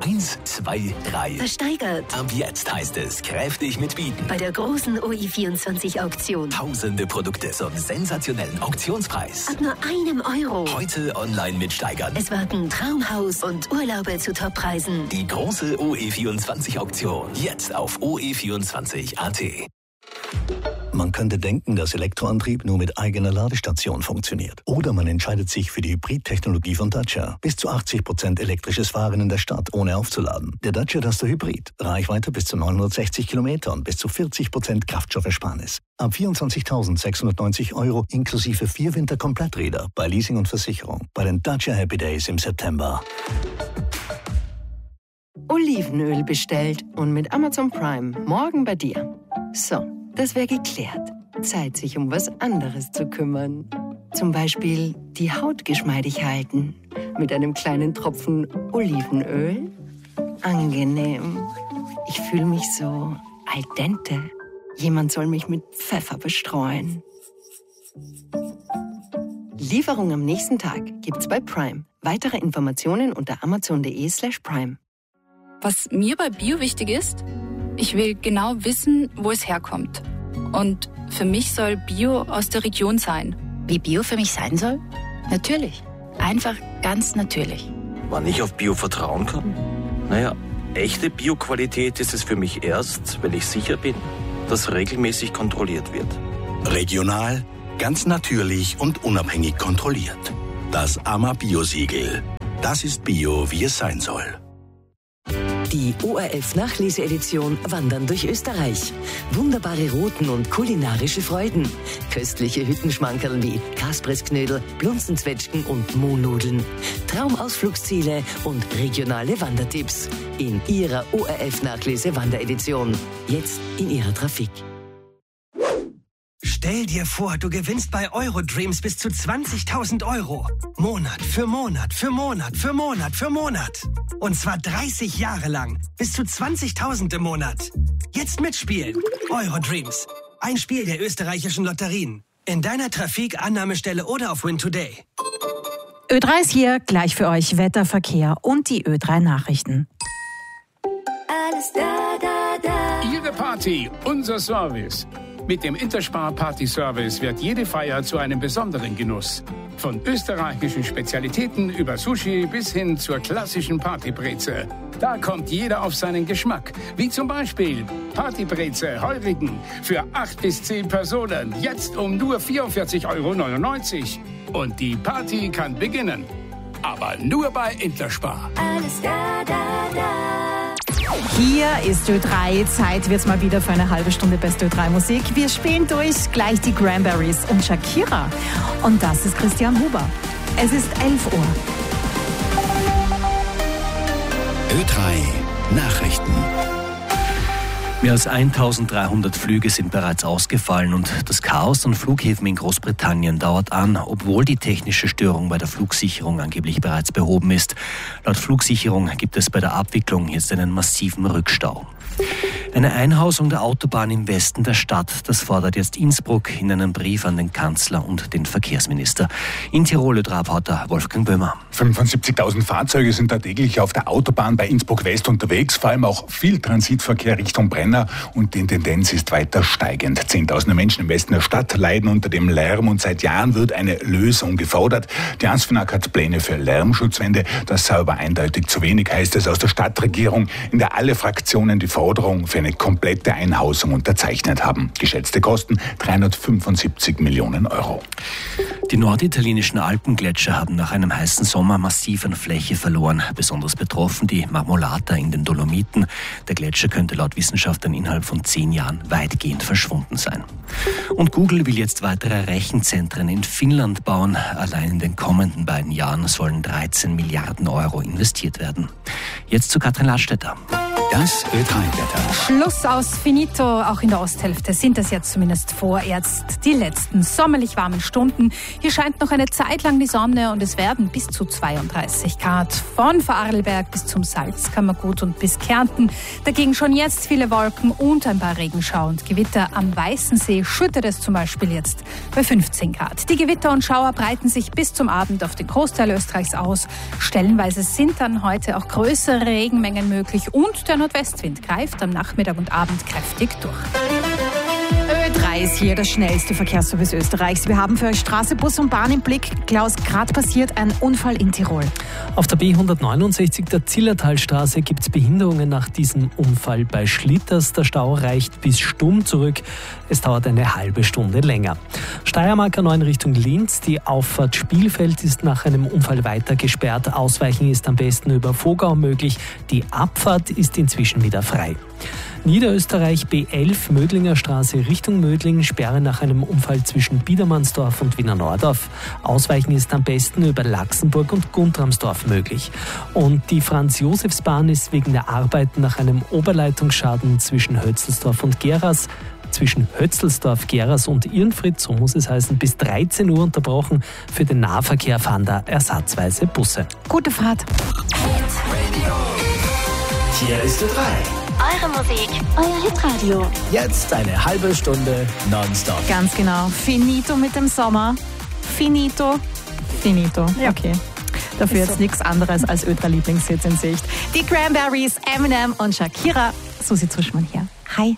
1, 2, 3. Versteigert. Ab jetzt heißt es kräftig mitbieten. Bei der großen OI24-Auktion. Tausende Produkte zum sensationellen Auktionspreis. Ab nur €1. Heute online mitsteigern. Es warten Traumhaus und Urlaube zu Toppreisen. Die große OE24-Auktion. Jetzt auf OE24.at. Man könnte denken, dass Elektroantrieb nur mit eigener Ladestation funktioniert. Oder man entscheidet sich für die Hybrid-Technologie von Dacia. Bis zu 80% elektrisches Fahren in der Stadt, ohne aufzuladen. Der Dacia Duster Hybrid. Reichweite bis zu 960 Kilometer und bis zu 40% Kraftstoffersparnis. Ab 24.690 € inklusive 4 Winterkompletträder bei Leasing und Versicherung. Bei den Dacia Happy Days im September. Olivenöl bestellt und mit Amazon Prime morgen bei dir. So, das wäre geklärt. Zeit, sich um was anderes zu kümmern. Zum Beispiel die Haut geschmeidig halten. Mit einem kleinen Tropfen Olivenöl. Angenehm. Ich fühle mich so al dente. Jemand soll mich mit Pfeffer bestreuen. Lieferung am nächsten Tag gibt's bei Prime. Weitere Informationen unter amazon.de/prime. Was mir bei Bio wichtig ist, ich will genau wissen, wo es herkommt. Und für mich soll Bio aus der Region sein. Wie Bio für mich sein soll? Natürlich. Einfach ganz natürlich. Wann ich auf Bio vertrauen kann? Naja, echte Bio-Qualität ist es für mich erst, wenn ich sicher bin, dass regelmäßig kontrolliert wird. Regional, ganz natürlich und unabhängig kontrolliert. Das AMA-Bio-Siegel. Das ist Bio, wie es sein soll. Die ORF-Nachleseedition Wandern durch Österreich. Wunderbare Routen und kulinarische Freuden. Köstliche Hüttenschmankerl wie Kaspressknödel, Blunzenzwetschgen und Mohnnudeln. Traumausflugsziele und regionale Wandertipps. In Ihrer ORF-Nachlese-Wanderedition. Jetzt in Ihrer Trafik. Stell dir vor, du gewinnst bei Eurodreams bis zu 20.000 €. Monat für Monat für Monat für Monat für Monat. Und zwar 30 Jahre lang. Bis zu 20.000 im Monat. Jetzt mitspielen. Eurodreams. Ein Spiel der österreichischen Lotterien. In deiner Trafik, Annahmestelle oder auf Win Today. Ö3 ist hier, gleich für euch Wetter, Verkehr und die Ö3 Nachrichten. Alles da, da, da. Ihre Party, unser Service. Mit dem Interspar Party Service wird jede Feier zu einem besonderen Genuss. Von österreichischen Spezialitäten über Sushi bis hin zur klassischen Partybreze. Da kommt jeder auf seinen Geschmack. Wie zum Beispiel Partybreze Heurigen für 8 bis 10 Personen. Jetzt um nur 44,99 €. Und die Party kann beginnen. Aber nur bei Interspar. Alles da, da, da. Hier ist Ö3. Zeit wird's mal wieder für eine halbe Stunde beste Ö3-Musik. Wir spielen durch gleich die Cranberries und Shakira. Und das ist Christian Huber. Es ist 11 Uhr. Ö3 Nachrichten. Mehr als 1300 Flüge sind bereits ausgefallen und das Chaos an Flughäfen in Großbritannien dauert an, obwohl die technische Störung bei der Flugsicherung angeblich bereits behoben ist. Laut Flugsicherung gibt es bei der Abwicklung jetzt einen massiven Rückstau. Eine Einhausung der Autobahn im Westen der Stadt, das fordert jetzt Innsbruck in einem Brief an den Kanzler und den Verkehrsminister. In Tirol Reporter Wolfgang Böhmer. 75.000 Fahrzeuge sind da täglich auf der Autobahn bei Innsbruck West unterwegs, vor allem auch viel Transitverkehr Richtung Brenner und die Tendenz ist weiter steigend. Zehntausende Menschen im Westen der Stadt leiden unter dem Lärm und seit Jahren wird eine Lösung gefordert. Die ASFINAG hat Pläne für Lärmschutzwände, das sei aber eindeutig zu wenig, heißt es aus der Stadtregierung, in der alle Fraktionen die Forderung für eine komplette Einhausung unterzeichnet haben. Geschätzte Kosten 375 Millionen €. Die norditalienischen Alpengletscher haben nach einem heißen Sommer massiv an Fläche verloren. Besonders betroffen die Marmolata in den Dolomiten. Der Gletscher könnte laut Wissenschaftlern innerhalb von 10 Jahren weitgehend verschwunden sein. Und Google will jetzt weitere Rechenzentren in Finnland bauen. Allein in den kommenden beiden Jahren sollen 13 Milliarden € investiert werden. Jetzt zu Katrin Ladstätter. Das Ö3-Wetter. Schluss aus Finito. Auch in der Osthälfte sind es jetzt zumindest vorerst die letzten sommerlich warmen Stunden. Hier scheint noch eine Zeit lang die Sonne und es werden bis zu 32 Grad. Von Vorarlberg bis zum Salzkammergut und bis Kärnten. Dagegen schon jetzt viele Wolken und ein paar Regenschauer und Gewitter. Am Weißensee schüttet es zum Beispiel jetzt bei 15 Grad. Die Gewitter und Schauer breiten sich bis zum Abend auf den Großteil Österreichs aus. Stellenweise sind dann heute auch größere Regenmengen möglich und der Nordwestwind greift am Nachmittag und Abend kräftig durch. Ö3 ist hier das schnellste Verkehrsservice Österreichs. Wir haben für euch Straße, Bus und Bahn im Blick. Klaus, gerade passiert ein Unfall in Tirol. Auf der B169 der Zillertalstraße gibt es Behinderungen nach diesem Unfall bei Schlitters. Der Stau reicht bis Stumm zurück. Es dauert eine halbe Stunde länger. Steiermark A9 Richtung Linz. Die Auffahrt Spielfeld ist nach einem Unfall weiter gesperrt. Ausweichen ist am besten über Vogau möglich. Die Abfahrt ist inzwischen wieder frei. Niederösterreich B11 Mödlinger Straße Richtung Mödling, Sperre nach einem Unfall zwischen Biedermannsdorf und Wiener Neudorf. Ausweichen ist am besten über Laxenburg und Guntramsdorf möglich. Und die Franz-Josefs-Bahn ist wegen der Arbeiten nach einem Oberleitungsschaden zwischen Hötzelsdorf und Geras, zwischen Hötzelsdorf, Geras und Irnfried, so muss es heißen, bis 13 Uhr unterbrochen. Für den Nahverkehr fahren da ersatzweise Busse. Gute Fahrt. Hier ist Ö3. Eure Musik, euer Hitradio. Jetzt eine halbe Stunde nonstop. Ganz genau. Finito mit dem Sommer. Finito. Ja. Okay. Dafür jetzt nichts anderes als Ö3-Lieblingshits in Sicht. Die Cranberries, Eminem und Shakira. Susi Zuschmann hier. Hi.